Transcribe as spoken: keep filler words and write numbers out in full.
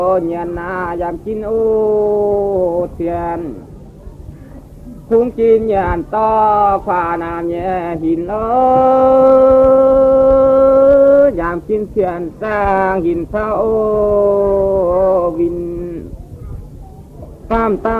โอเนียนนายามกินโอเทียนคุ้งกินยานต่อฝ่านามแย่หินเอ้ยามกินเทียนสร้างหินเท้าวินตามตา